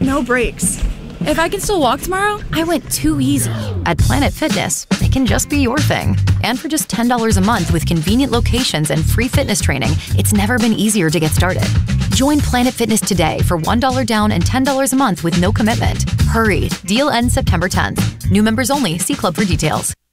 no breaks. If I can still walk tomorrow, I went too easy. At Planet Fitness, it can just be your thing. And for just $10 a month with convenient locations and free fitness training, it's never been easier to get started. Join Planet Fitness today for $1 down and $10 a month with no commitment. Hurry, deal ends September 10th. New members only. See club for details.